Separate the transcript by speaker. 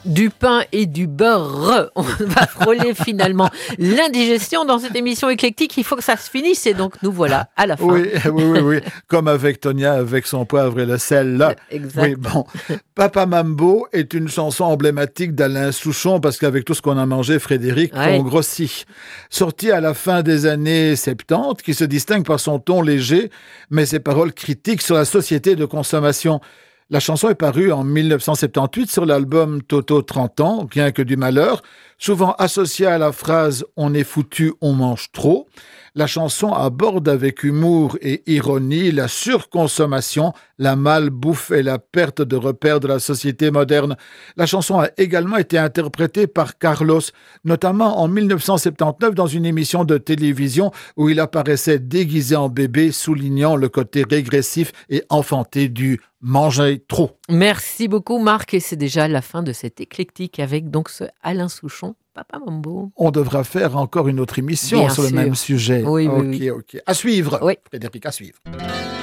Speaker 1: Du pain et du beurre. On va frôler finalement l'indigestion dans cette émission éclectique. Il faut que ça se finisse et donc nous voilà à la fin.
Speaker 2: Oui. Comme avec Tonia, avec son poivre et le sel. Là.
Speaker 1: Exact.
Speaker 2: Oui, bon. Papa Mambo est une chanson emblématique d'Alain Souchon parce qu'avec tout ce qu'on a mangé, Frédéric, on grossit. Sorti à la fin des années 70, qui se distingue par son ton léger, mais ses paroles critiques sur la société de consommation. La chanson est parue en 1978 sur l'album Toto 30 ans, Rien que du malheur, souvent associée à la phrase « On est foutu, on mange trop ». La chanson aborde avec humour et ironie la surconsommation, la malbouffe et la perte de repères de la société moderne. La chanson a également été interprétée par Carlos, notamment en 1979 dans une émission de télévision où il apparaissait déguisé en bébé, soulignant le côté régressif et enfanté du manger trop.
Speaker 1: Merci beaucoup Marc et c'est déjà la fin de cet éclectique avec donc ce Alain Souchon. Papa Mambo.
Speaker 2: On devra faire encore une autre émission sur le même sujet.
Speaker 1: Oui.
Speaker 2: Ok. À suivre,
Speaker 1: oui.
Speaker 2: Frédéric, à suivre.